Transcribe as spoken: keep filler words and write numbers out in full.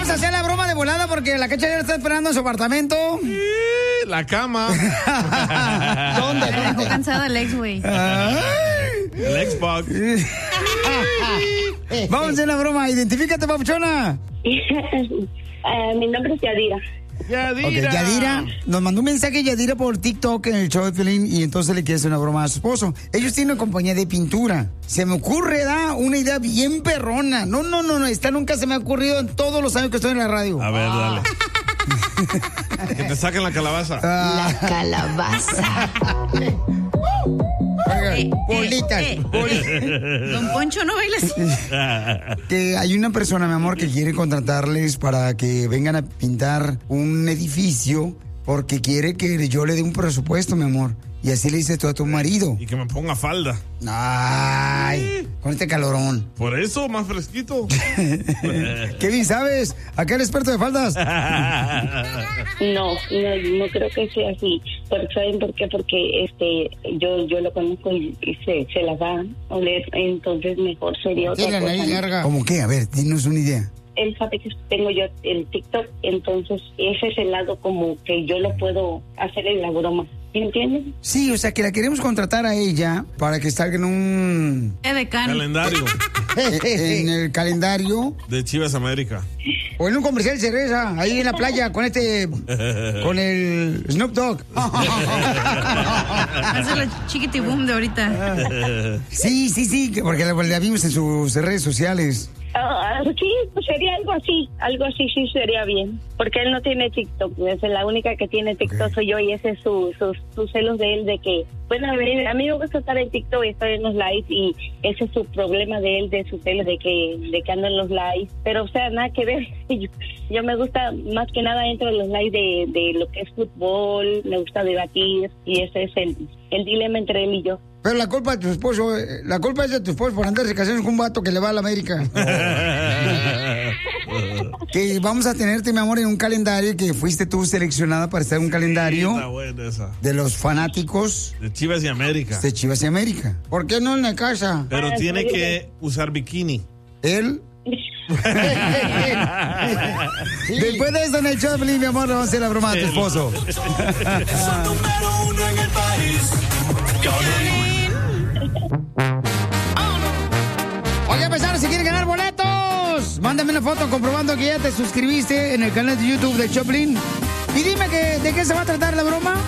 Vamos a hacer la broma de volada porque la Cacha ya está esperando en su apartamento. La cama. ¿Dónde? Me dejó cansada el ex, güey. El Xbox. Vamos a hacer la broma. Identifícate, papuchona. Uh, mi nombre es Yadira. Yadira. Ok, Yadira, nos mandó un mensaje Yadira por TikTok en el show de Piolín y entonces le quiere hacer una broma a su esposo. Ellos tienen una compañía de pintura. Se me ocurre, da una idea bien perrona. No, no, no, no, esta nunca se me ha ocurrido en todos los años que estoy en la radio. A ver, dale. Que te saquen la calabaza. La calabaza. Eh, bolitas, eh, bolitas. Don Poncho, no bailes. Que hay una persona, mi amor, que quiere contratarles para que vengan a pintar un edificio porque quiere que yo le dé un presupuesto, mi amor. Y así le dices tú a tu marido. Y que me ponga falda. Ay, con este calorón. Por eso, más fresquito. Kevin, ¿sabes? Acá el experto de faldas. No, no, no creo que sea así. Porque, ¿saben por qué? Porque este, yo, yo lo conozco y, y se, se la va a oler. Entonces mejor sería otra Tiene la cosa. nariz larga. ¿Cómo qué? A ver, dinos una idea. Él sabe que tengo yo el TikTok, entonces ese es el lado como que yo lo puedo hacer en la broma. ¿Entienden? Sí, o sea, que la queremos contratar a ella para que salga en un... Edecán. Calendario en el calendario. de Chivas América. O en un comercial de cerveza, ahí en la playa, con este... con el Snoop Dogg. Hace la chiquitibum de ahorita. Sí, sí, sí, porque la, la vimos en sus redes sociales. Ah, sí, pues sería algo así, algo así sí sería bien, porque él no tiene TikTok, es la única que tiene TikTok soy yo y ese es su, sus su celos de él de que, bueno, a mí, a mí me gusta estar en TikTok y estar en los lives y ese es su problema de él, de sus celos de que, de que anda en los lives, pero o sea, nada que ver, yo, yo me gusta más que nada dentro de los lives de, de lo que es fútbol, me gusta debatir y ese es el, el dilema entre él y yo. Pero la culpa de tu esposo, eh, la culpa es de tu esposo por andarse casando con un vato que le va a la América. Que vamos a tenerte, mi amor, en un calendario que fuiste tú seleccionada para estar en un calendario Está buena esa. de los fanáticos De Chivas y América. de Chivas y América. ¿Por qué no en la casa? Pero tiene que usar bikini. Él. Después de esto en el show de Piolín, mi amor, le vamos a hacer la broma a tu esposo. Número uno en el país. Oye, paisanos, si quieren ganar boletos, mándame una foto comprobando que ya te suscribiste en el canal de YouTube de Choplin. Y dime que, de qué se va a tratar la broma.